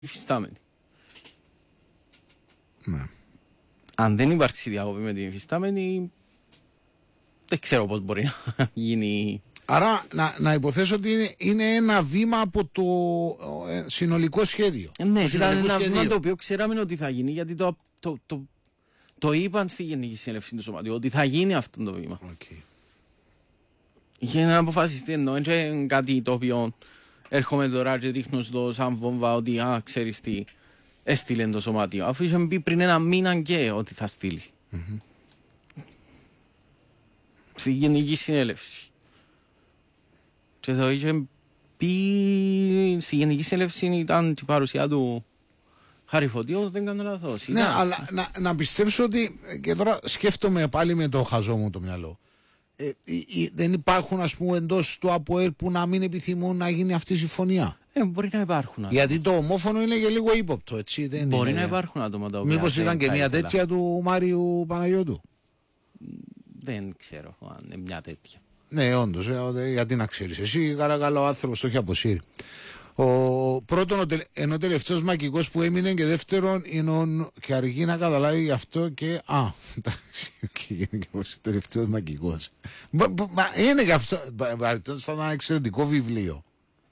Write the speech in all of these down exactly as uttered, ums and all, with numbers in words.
υφιστάμενη. Ναι. Αν δεν υπάρξει διάκοπη με την υφιστάμενη, δεν ξέρω πώς μπορεί να γίνει. Άρα να, να υποθέσω ότι είναι, είναι ένα βήμα από το ε, συνολικό σχέδιο. Ναι, το ήταν ένα βήμα το οποίο ξέραμε ότι θα γίνει, γιατί το, το, το, το είπαν στη Γενική Συνέλευση του Σωματείου, ότι θα γίνει αυτό το βήμα. Okay. Είχε να αποφασιστεί, ενώ είναι κάτι το οποίο έρχομαι τώρα και ρίχνω στο σαν βόμβα ότι α, ξέρεις τι, έστειλε το Σωματείο, αφού είχε πει πριν ένα μήνα και ότι θα στείλει. Mm-hmm. Στη Γενική Συνέλευση. Και το είχε πει, στη Γενική Συνέλευση ήταν η παρουσία του Χαριφωτίου, δεν κάνω λάθος. Ναι, ήταν... αλλά να, να πιστέψω ότι, και τώρα σκέφτομαι πάλι με το χαζό μου το μυαλό, ε, ε, ε, δεν υπάρχουν ας πούμε εντός του ΑΠΟΕΛ που να μην επιθυμούν να γίνει αυτή η συμφωνία. Ε, μπορεί να υπάρχουν. Γιατί το ομόφωνο είναι και λίγο ύποπτο, έτσι. Δεν μπορεί είναι... να υπάρχουν άτομα τα οποία. Μήπως ήταν και μια ήθελα. τέτοια του Μάριου Παναγιώτου. Δεν ξέρω αν είναι μια τέτοια. Ναι, όντως, γιατί να ξέρεις. Εσύ, καλά, καλά, ο άνθρωπος το έχει αποσύρει. Ο πρώτον, ενώ ο τελευταίος μακικός που έμεινε και δεύτερον είναι ο... και αργεί να καταλάβει γι' αυτό και. Α, εντάξει, και είναι και ο τελευταίος μακικός. Μα είναι και αυτό. Σαν ένα εξαιρετικό βιβλίο.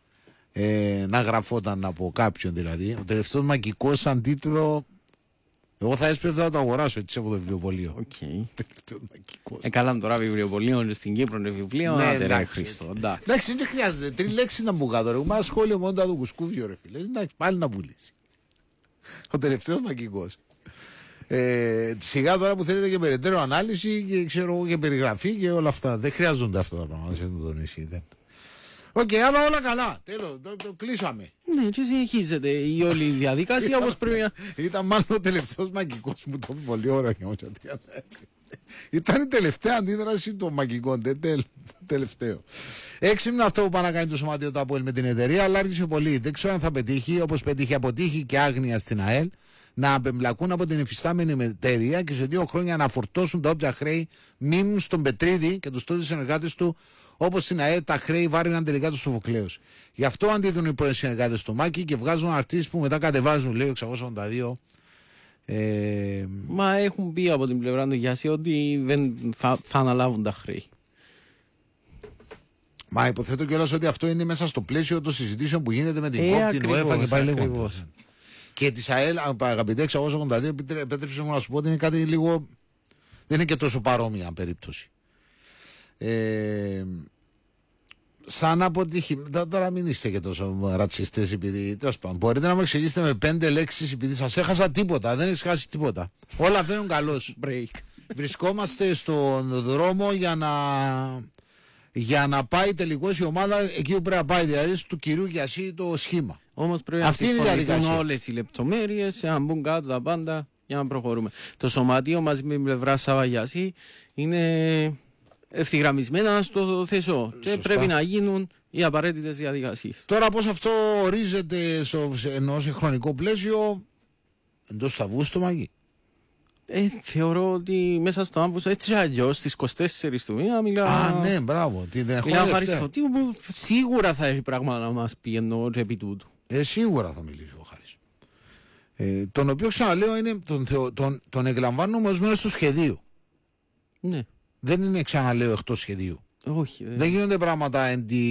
Ε, να γραφόταν από κάποιον δηλαδή. Ο τελευταίος μακικός σαν τίτλο. Εγώ θα έσπευτα να το αγοράσω έτσι από το βιβλιοπωλείο. Okay. Ε, καλά τώρα βιβλιοπωλείο στην Κύπρο είναι βιβλίο. Ναι, εντάξει, Χρήστο. Εντάξει, δεν χρειάζεται. Τρει λέξει να μου κάτω. Μα σχόλιο μόνο του κουσκούβιο, ρε φίλε. Εντάξει, πάλι να πουλήσει. Ο τελευταίος μακικός. Ε, σιγά τώρα που θέλετε και περαιτέρω ανάλυση και ξέρω και περιγραφή και όλα αυτά. Δεν χρειάζονται αυτά τα πράγματα. Δεν το τονίσει. Οκ, okay, αλλά όλα καλά. Τέλος, το, το κλείσαμε. Ναι, και συνεχίζεται η όλη διαδικασία όπως πρέπει να. Ήταν μάλλον ο τελευταίος μακικός που το είπε πολύ ωραία. Ήταν η τελευταία αντίδραση των μακικών. Τελευταίο. Έξυπνο αυτό που πάνε να κάνει το Σωματείο του ΑΠΟΕΛ με την εταιρεία, αλλά άρχισε πολύ. Δεν ξέρω αν θα πετύχει, όπως πετύχει, αποτύχει και άγνοια στην ΑΕΛ, να απεμπλακούν από την εφιστάμενη εταιρεία και σε δύο χρόνια να φορτώσουν τα όποια χρέη μείνουν στον Πετρίδη και τους τότε συνεργάτες του, όπως στην ΑΕΛ τα χρέη βάρυναν τελικά τους Σοφοκλέους. Γι' αυτό αντιδρούν οι πρώην συνεργάτες στο Μάκη και βγάζουν αρτήσεις που μετά κατεβάζουν, λέει, εξακόσια ογδόντα δύο. Ε... Μα έχουν πει από την πλευρά του Γιάση ότι δεν θα, θα αναλάβουν τα χρέη. Μα υποθέτω κιόλας ότι αυτό είναι μέσα στο πλαίσιο των συζητήσεων που γίνεται με την ε, κόπ, την UEFA και πάει λέγοντα. Και τη ΑΕΛ, αγαπητέ, εξακόσια ογδόντα δύο, επέτρεψε μου να σου πω ότι είναι κάτι λίγο. Δεν είναι και τόσο παρόμοια περίπτωση. Ε, σαν αποτύχει. Τώρα μην είστε και τόσο ρατσιστές, επειδή. Τέλος πάντων, μπορείτε να μου εξηγήσετε με πέντε λέξεις, επειδή σας έχασα τίποτα. Δεν έχεις χάσει τίποτα. Όλα φαίνουν καλώς. Βρισκόμαστε στον δρόμο για να. Για να πάει τελικώς η ομάδα εκεί που πρέπει να πάει, δηλαδή του κυρίου Γιασί το σχήμα. Όμως πρέπει αυτή να συμφωνηθούν όλες οι λεπτομέρειες, να μπουν κάτω τα πάντα για να προχωρούμε. Το Σωματείο μαζί με την πλευρά Σάβα Γιασί είναι ευθυγραμμισμένα στο θεσό και πρέπει να γίνουν οι απαραίτητες διαδικασίες. Τώρα πώς αυτό ορίζεται ενό σε χρονικό πλαίσιο εντός του Αυγούστου, Μάκη? Ε, θεωρώ ότι μέσα στο Αύγουστο, έτσι αλλιώς στις είκοσι τέσσερις του μήνα μιλάω. Α, ναι, μπράβο. Μιλάω Χαριστοτίου που σίγουρα θα έχει πράγματα να μας πει εννοώ επί τούτου. Ε, σίγουρα θα μιλήσει ο Χάρης. Ε, τον οποίο ξαναλέω είναι, τον, τον, τον, τον εκλαμβάνουμε ως μέρος του σχεδίου. Ναι. Δεν είναι, ξαναλέω, εκτός σχεδίου. Όχι. Δεν, δεν γίνονται πράγματα εν τη,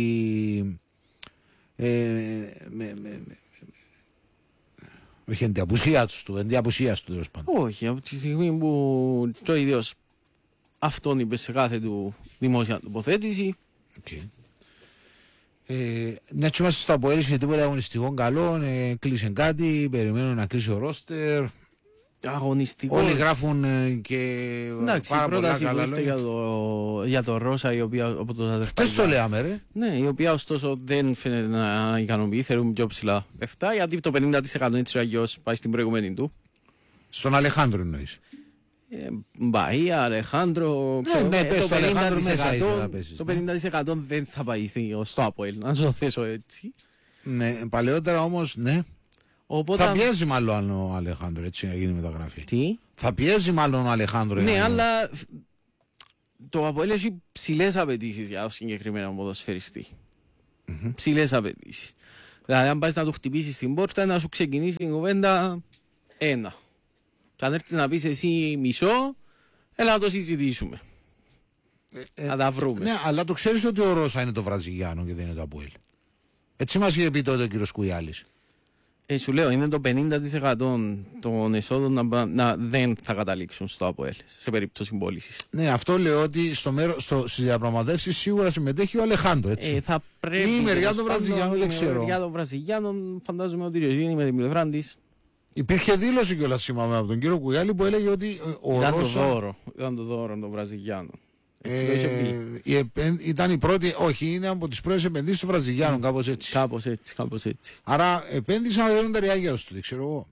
ε, με, με, με, όχι εν τη απουσίας του, εν τη απουσίας του τέλος πάντων. Όχι, από τη στιγμή που το ίδιος αυτόν είπε σε κάθε του δημόσια τοποθέτηση. Okay. Ε, να έτσι είμαστε στο ΑΠΟΕΛ, είναι τίποτα αγωνιστικό καλό, ε, κλείσε κάτι, περιμένουν να κλείσει ο ρόστερ. Αγωνιστικό. Όλοι γράφουν ε, και εντάξει, πάρα η πρόταση πολλά που καλά ήρθε για το, για το Ρώσα, η οποία από το Χτες το λέμε, ρε. Ναι, η οποία ωστόσο δεν φαίνεται να ικανοποιεί, θέλουν πιο ψηλά λεφτά, γιατί το πενήντα τοις εκατό έτσι αγιώς πάει στην προηγούμενη του. Στον Αλεχάνδρο εννοείς? Ε, Μπαΐα, Αλεχάνδρο. Ναι, ναι, πες το Αλεχάνδρο μέσα ήθελα. Το πενήντα τοις εκατό δεν θα πάει στο ΑΠΟΕΛ, να το θέσω έτσι. Ναι, παλαιότερα όμως, ναι. Οπότε... Θα πιέζει μάλλον ο Αλεχάνδρο έτσι να γίνει μεταγραφή. Τι? Θα πιέζει μάλλον ο Αλεχάνδρο. Ναι, αλλά το ΑΠΟΕΛ έχει ψηλές απαιτήσεις για συγκεκριμένα ποδοσφαιριστή. Mm-hmm. Ψηλές απαιτήσεις. Δηλαδή, αν πας να του χτυπήσεις στην πόρτα, να σου ξεκινήσει η κουβέντα ένα. Και αν έρθεις να πεις εσύ μισό, έλα να το συζητήσουμε. Ε, να τα βρούμε. Ναι, αλλά το ξέρεις ότι ο Ρώσα είναι το Βραζιλιάνο και δεν είναι το Αποέλ. Έτσι μας είχε πει τότε ο κύριος Κουιάλης. Ε, σου λέω, είναι το πενήντα τοις εκατό των εσόδων να, να δεν θα καταλήξουν στο ΑΠΟΕΛ σε περίπτωση πώλησης. Ναι, αυτό λέω ότι στο μέρο, στο, στις διαπραγματεύσεις σίγουρα συμμετέχει ο Αλεχάντρο. Έτσι. Ε, θα πρέπει. Ή η μεριά των Βραζιλιάνων, δεν ξέρω. Η μεριά των Βραζιλιάνων, φαντάζομαι ότι είναι με την πλευρά της. Υπήρχε δήλωση κιόλας θυμάμαι από τον κύριο Κουιάλη που έλεγε ότι ο ήταν Ρώσα. Το δώρο, ήταν το δώρο των Βραζιλιάνων. Ε, η επεν... Ήταν η πρώτη, όχι, είναι από τις πρώτες επενδύσεις των Βραζιλιάνων, mm. κάπως έτσι. Κάπως έτσι, κάπως έτσι. Άρα επένδυσαν να δίνουν τα ριάγια τους, δεν ξέρω εγώ.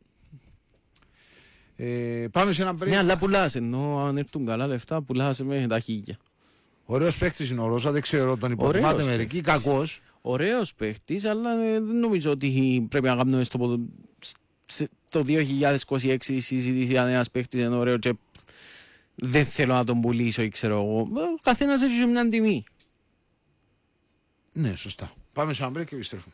Ε, πάμε σε ένα break. Ναι, αλλά πουλάς, ενώ αν έρθουν καλά λεφτά, πουλάς με τα χίλια. Ωραίος παίκτης είναι ο Ρώσα, δεν ξέρω, τον υποτιμάτε μερικοί, κακός. Ωραίος παίκτης, αλλά δεν νομίζω ότι πρέπει να κάνουμε στο το δύο χιλιάδες είκοσι έξι η συζήτηση αν ένας παίκτης είναι ωραίο και δεν θέλω να τον πουλήσω ή ξέρω εγώ. Ο καθένας έχει μια τιμή. Ναι, σωστά. Πάμε σε ένα break και επιστρέφουμε.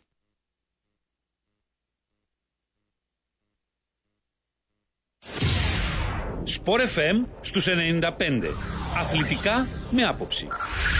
Σπορ εφ εμ στους ενενήντα πέντε. Αθλητικά με άποψη.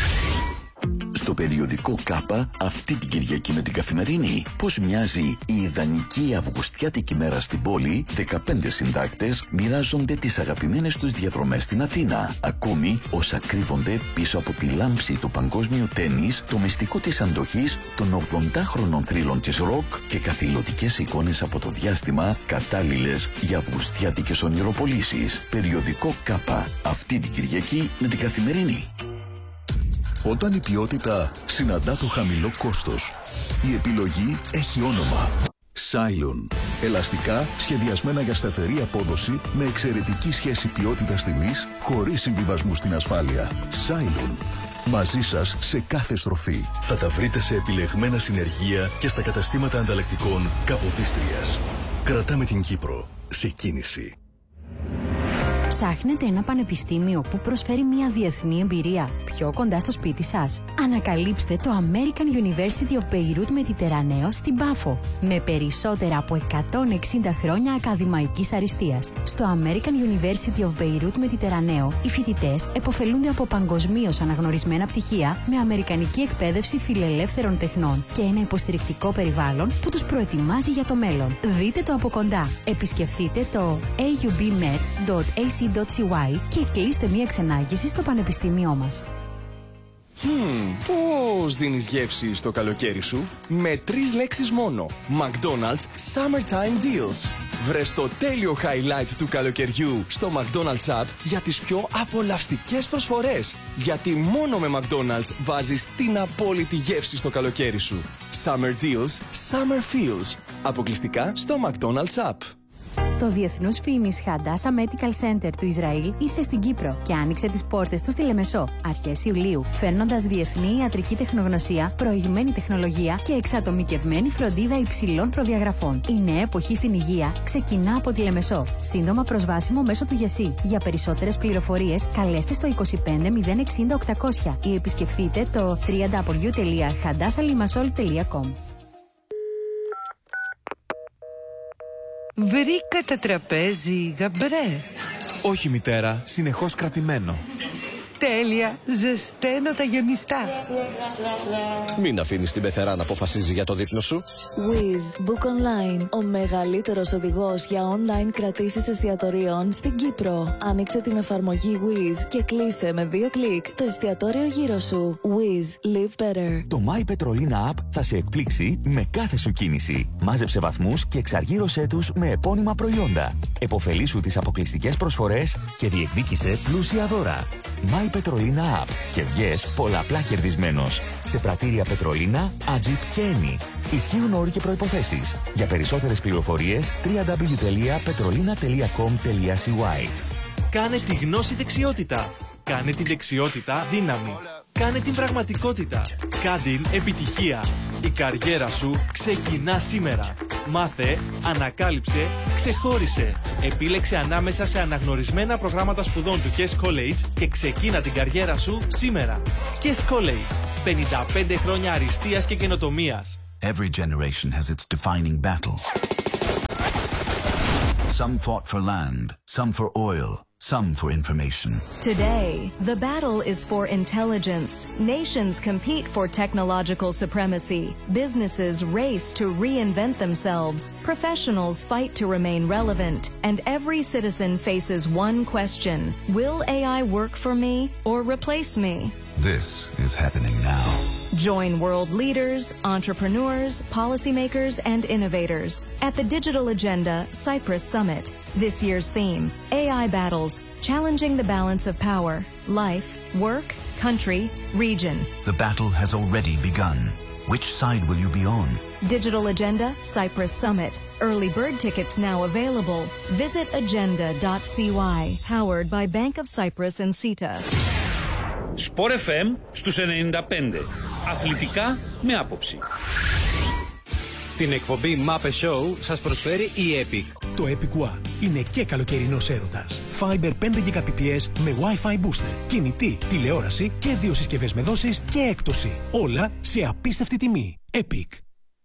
Στο περιοδικό Κάπα αυτή την Κυριακή με την Καθημερινή πώς μοιάζει η ιδανική αυγουστιάτικη μέρα στην πόλη. Δεκαπέντε συντάκτες μοιράζονται τις αγαπημένες τους διαδρομές στην Αθήνα. Ακόμη όσα κρύβονται πίσω από τη λάμψη του παγκόσμιου τένις, το μυστικό της αντοχής των ογδοντάχρονων θρύλων της ροκ και καθηλωτικές εικόνες από το διάστημα κατάλληλες για αυγουστιάτικες ονειροπολίσεις. Περιοδικό Κάπα αυτή την Κυριακή με την Καθημερινή. Όταν η ποιότητα συναντά το χαμηλό κόστος, η επιλογή έχει όνομα. Cylon. Ελαστικά σχεδιασμένα για σταθερή απόδοση με εξαιρετική σχέση ποιότητας-τιμής χωρίς συμβιβασμού στην ασφάλεια. Cylon. Μαζί σας σε κάθε στροφή. Θα τα βρείτε σε επιλεγμένα συνεργεία και στα καταστήματα ανταλλακτικών Καποδίστριας. Κρατάμε την Κύπρο σε κίνηση. Ψάχνετε ένα πανεπιστήμιο που προσφέρει μια διεθνή εμπειρία πιο κοντά στο σπίτι σας? Ανακαλύψτε το American University of Beirut Mediterraneo στην Πάφο, με περισσότερα από εκατόν εξήντα χρόνια ακαδημαϊκής αριστείας. Στο American University of Beirut Mediterraneo, οι φοιτητές επωφελούνται από παγκοσμίως αναγνωρισμένα πτυχία με αμερικανική εκπαίδευση φιλελεύθερων τεχνών και ένα υποστηρικτικό περιβάλλον που τους προετοιμάζει για το μέλλον. Δείτε το από κοντά. Επισκεφτείτε το έι γιου μπι μετ τελεία έι σι τελεία σι γουάι και κλείστε μία ξενάγηση στο πανεπιστήμιό μας. Hmm, πώς δίνεις γεύση στο καλοκαίρι σου? Με τρεις λέξεις μόνο. McDonald's Summertime Deals. Βρες το τέλειο highlight του καλοκαιριού στο McDonald's App για τις πιο απολαυστικές προσφορές. Γιατί μόνο με McDonald's βάζεις την απόλυτη γεύση στο καλοκαίρι σου. Summer Deals, Summer Feels. Αποκλειστικά στο McDonald's App. Το Διεθνούς Φοίνις Hadassah Medical Center του Ισραήλ ήρθε στην Κύπρο και άνοιξε τις πόρτες του στη Λεμεσό αρχές Ιουλίου, φέρνοντας διεθνή ιατρική τεχνογνωσία, προηγμένη τεχνολογία και εξατομικευμένη φροντίδα υψηλών προδιαγραφών. Η νέα εποχή στην υγεία ξεκινά από τη Λεμεσό. Σύντομα προσβάσιμο μέσω του ΓΕΣΥ. Για περισσότερες πληροφορίες καλέστε στο είκοσι πέντε μηδέν εξήντα οκτακόσια ή επισκεφτείτε το double-u double-u double-u τελεία hadassah limassol τελεία com. Βρήκα τα τραπέζι γαμπρέ. Όχι μητέρα, συνεχώς κρατημένο. Τέλεια, ζεσταίνω τα γεμιστά. Μην αφήνεις την πεθερά να αποφασίζει για το δείπνο σου. Wizz Book Online, ο μεγαλύτερος οδηγός για online κρατήσεις εστιατορίων στην Κύπρο. Άνοιξε την εφαρμογή Wizz και κλείσε με δύο κλικ το εστιατόριο γύρω σου. Wizz, live better. Το My Petrolina App θα σε εκπλήξει με κάθε σου κίνηση. Μάζεψε βαθμούς και εξαργύρωσέ τους με επώνυμα προϊόντα. Εποφελήσου τις αποκλειστικές προσφορές και διεκδίκησε πλούσια δώρα. My Petrolina App και βγες πολλαπλά κερδισμένος. Σε πρατήρια Petrolina, Agip και Eni. Ισχύουν όροι και προϋποθέσεις. Για περισσότερες πληροφορίες double-u double-u double-u τελεία petrolina τελεία com τελεία σι γουάι. Κάνε τη γνώση δεξιότητα. Κάνε την δεξιότητα δύναμη. Κάνε την πραγματικότητα. Κάντε την επιτυχία. Η καριέρα σου ξεκινά σήμερα. Μάθε, ανακάλυψε, ξεχώρισε. Επίλεξε ανάμεσα σε αναγνωρισμένα προγράμματα σπουδών του Kes College και ξεκίνα την καριέρα σου σήμερα. Kes College. πενήντα πέντε χρόνια αριστείας και καινοτομίας. Every generation has its defining battle. Some fought for land, some for oil, some for information. Today, the battle is for intelligence. Nations compete for technological supremacy. Businesses race to reinvent themselves. Professionals fight to remain relevant. And every citizen faces one question: will A I work for me or replace me? This is happening now. Join world leaders, entrepreneurs, policymakers, and innovators at the Digital Agenda Cyprus Summit. This year's theme: A I battles, challenging the balance of power, life, work, country, region. The battle has already begun. Which side will you be on? Digital Agenda Cyprus Summit. Early bird tickets now available. Visit agenda dot c y. Powered by Bank of Cyprus and CETA. Sport εφ εμ στους ενενήντα πέντε. Αθλητικά με άποψη. Την εκπομπή Muppet Show σας προσφέρει η Epic. Το Epic One είναι και καλοκαιρινός έρωτας. Fiber πέντε Gbps με Wi-Fi booster, κινητή, τηλεόραση και δύο συσκευές με δόσεις και έκπτωση. Όλα σε απίστευτη τιμή. Epic.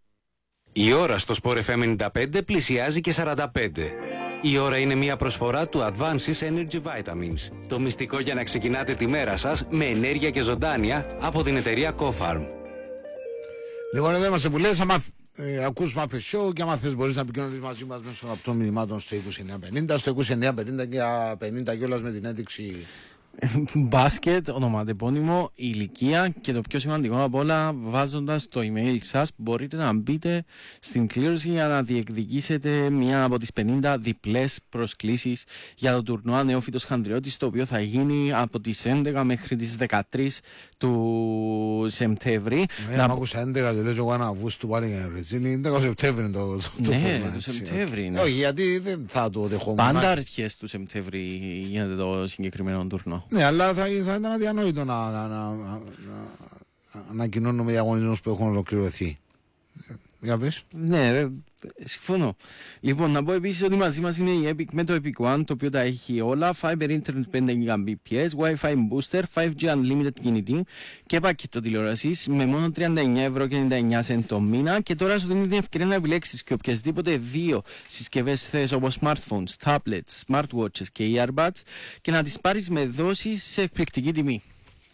Η ώρα στο Sport εφ εμ ενενήντα πέντε πλησιάζει και σαράντα πέντε. Η ώρα είναι μια προσφορά του Advances Energy Vitamins. Το μυστικό για να ξεκινάτε τη μέρα σας με ενέργεια και ζωντάνια από την εταιρεία CoFarm. Λοιπόν, εδώ είμαστε που λες, άμα ε, ακούς Muppet Show και άμα θες μπορείς να επικοινωνείς μαζί μας μέσω από των μηνυμάτων στο είκοσι εννιά πενήντα, στο είκοσι εννιά πενήντα και πενήντα κιόλας με την ένδειξη μπάσκετ, ονοματεπώνυμο, ηλικία και το πιο σημαντικό απ' όλα, βάζοντας το email σας μπορείτε να μπείτε στην κλήρωση για να διεκδικήσετε μια από τις πενήντα διπλές προσκλήσεις για το τουρνουά Νεόφυτος Χανδριώτης, το οποίο θα γίνει από τις έντεκα μέχρι τις δεκατρείς του Σεπτέμβρη. Ναι, να... άκουσα έντεκα και λέω εγώ ένα Αυγούστου πάλι για Βρετζίλη, έντεκα Σεπτέμβρη το τουρνουά. Ναι, το Σεπτέμβρη είναι. Όχι, γιατί δεν θα το δεχόμουν. Πάντα αρχές του Σεπτέμβρη γίνεται το συγκεκριμένο τουρνουά. Ναι, αλλά θα, θα ήταν αδιανόητο να, να, να, να, να ανακοινώνουμε διαγωνισμούς που έχουν ολοκληρωθεί. Για πες. Ναι, συμφωνώ. Λοιπόν, να πω επίσης ότι μαζί μας είναι η Epic με το Epic One, το οποίο τα έχει όλα. Fiber Internet πέντε Gbps, Wi-Fi Booster, φάιβ τζι Unlimited κινητή και πακέτο τηλεόρασης με μόνο τριάντα εννιά ευρώ και ενενήντα εννιά σεντ το μήνα. Και τώρα σου δίνει την ευκαιρία να επιλέξεις και οποιασδήποτε δύο συσκευές θες, όπως smartphones, tablets, smartwatches και earbuds, και να τις πάρεις με δόσεις σε εκπληκτική τιμή.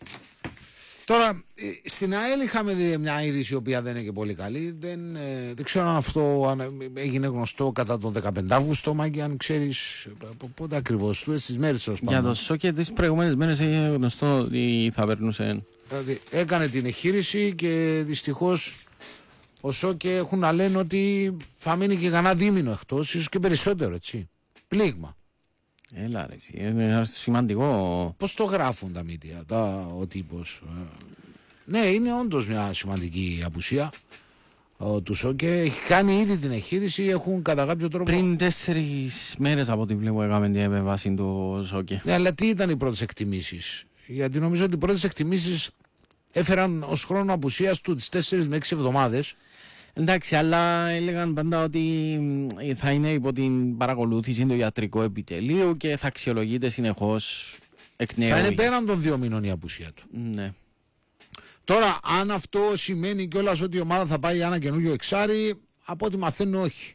Τώρα, στην ΑΕΛ είχαμε μια είδηση η οποία δεν είναι και πολύ καλή. Δεν, ε, δεν ξέρω αν αυτό έγινε γνωστό κατά τον δεκαπέντε Αυγούστου, μα και αν ξέρεις πότε ακριβώς, στις μέρες τέλος πάντων. Για το Σόκε τις προηγούμενες μέρες έγινε γνωστό ότι θα περνούσε. Δηλαδή, έκανε την εγχείρηση και δυστυχώς ο Σόκε έχουν να λένε ότι θα μείνει και κανένα δίμηνο εκτός, ίσως και περισσότερο, έτσι. Πλήγμα. Έλα ρε, είναι σημαντικό. Πώς το γράφουν τα μύτια, τα, ο τύπος. Ναι, είναι όντως μια σημαντική απουσία ο, του Σόκε. Έχει κάνει ήδη την εγχείρηση, έχουν κατά κάποιο τρόπο. Πριν τέσσερις μέρες από ό,τι βλέπω έκαμε την επέμβαση του Σόκε. Ναι, αλλά τι ήταν οι πρώτες εκτιμήσεις? Γιατί νομίζω ότι οι πρώτες εκτιμήσεις έφεραν ως χρόνο απουσίας του τις τέσσερις με έξι εβδομάδες. Εντάξει, αλλά έλεγαν πάντα ότι θα είναι υπό την παρακολούθηση του ιατρικού επιτελείου και θα αξιολογείται συνεχώς εκ νέου. Θα είναι πέραν των δύο μήνων η απουσία του. Ναι. Τώρα, αν αυτό σημαίνει κιόλας ότι η ομάδα θα πάει για ένα καινούριο εξάρι, από ό,τι μαθαίνω όχι.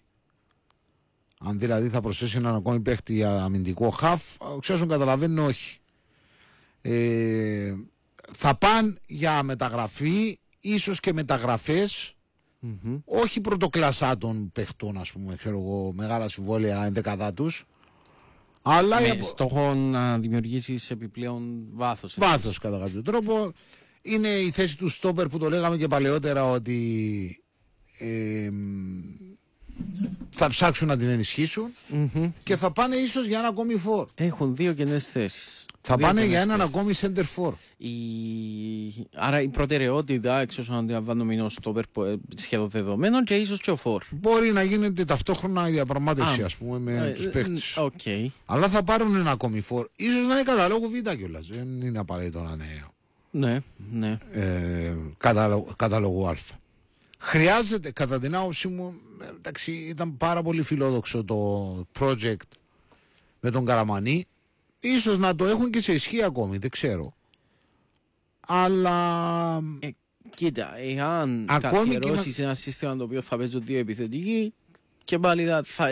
Αν δηλαδή θα προσθέσει έναν ακόμη παίχτη για αμυντικό χαφ, ξέρω καταλαβαίνω όχι. Ε, θα πάνε για μεταγραφή, ίσως και μεταγραφές. Mm-hmm. Όχι πρωτοκλασσάτων παιχτών, ας πούμε, ξέρω εγώ, μεγάλα συμβόλαια ενδεκαδά τους, αλλά με για... στόχο να δημιουργήσεις επιπλέον βάθος. Βάθος κατά κάποιο τρόπο. Είναι η θέση του στόπερ που το λέγαμε και παλαιότερα ότι ε, θα ψάξουν να την ενισχύσουν mm-hmm. και θα πάνε ίσως για ένα ακόμη φορ. Έχουν δύο κενές θέσεις. Θα δύο πάνε για έναν θέσεις. ακόμη center for. Η... Άρα η προτεραιότητα, εξ όσων αντιλαμβάνομαι, είναι ο στόπερ σχεδόν δεδομένο και ίσως και ο φορ. Μπορεί να γίνεται ταυτόχρονα η διαπραγμάτευση, ας πούμε, με uh, τους παίκτες. Okay. Αλλά θα πάρουν ένα ακόμη φορ. Ίσως να είναι καταλόγου Β' κιόλας. Δεν είναι απαραίτητο να είναι. Ναι, ναι. Ε, καταλο, καταλόγου Α. Χρειάζεται, κατά την άποψή μου, εντάξει, ήταν πάρα πολύ φιλόδοξο το project με τον Καραμανή. Ίσως να το έχουν και σε ισχύ ακόμη, δεν ξέρω. Αλλά... Ε, Κοίτα, εάν Ακόμη καθιερώσεις και... ένα σύστημα το οποίο θα παίζουν δύο επιθετικοί, και πάλι θα, θα